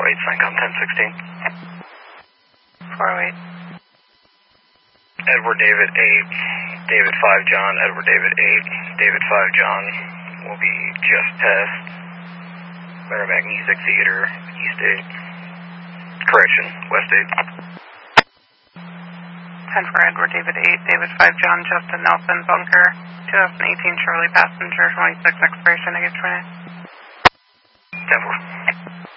408, Syncom 1016. 408. Edward David 8, David 5 John, Edward David 8, David 5 John will be just past Merrimack Music Theater, East 8. Correction, West 8. 10 for Edward David 8, David 5 John, Justin Nelson, Bunker, 2018 Chevrolet Passenger, 26 expiration, -20. 10-4.